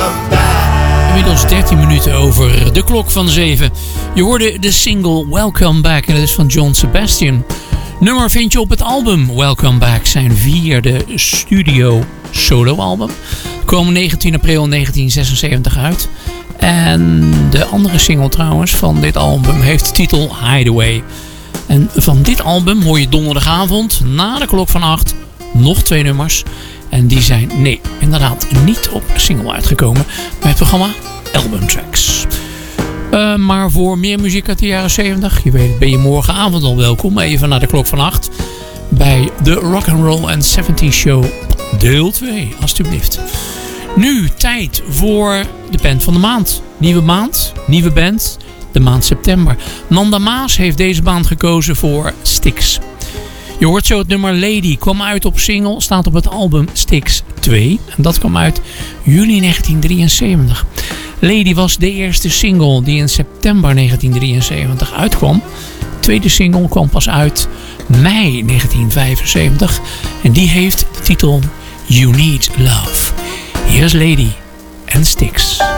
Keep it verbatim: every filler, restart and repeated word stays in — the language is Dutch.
welcome back. Inmiddels dertien minuten over de klok van zeven. Je hoorde de single Welcome Back en dat is van John Sebastian. Nummer vind je op het album Welcome Back, zijn vierde studio solo-album. Kwam negentien april negentien zesenzeventig uit. En de andere single trouwens van dit album heeft de titel Hideaway. En van dit album hoor je donderdagavond na de klok van acht nog twee nummers. En die zijn, nee, inderdaad niet op single uitgekomen bij het programma Album Tracks. Uh, maar voor meer muziek uit de jaren zeventig, je weet, ben je morgenavond al welkom. Even naar de klok van acht bij de Rock'n'Roll and seventies Show deel twee, alstublieft. Nu tijd voor de band van de maand. Nieuwe maand, nieuwe band, de maand september. Nanda Maas heeft deze band gekozen voor Styx. Je hoort zo het nummer Lady, kwam uit op single, staat op het album Styx twee. En dat kwam uit juli negentien drieënzeventig. Lady was de eerste single die in september negentien drieënzeventig uitkwam. De tweede single kwam pas uit mei negentien vijfenzeventig. En die heeft de titel You Need Love. Hier is Lady en Styx.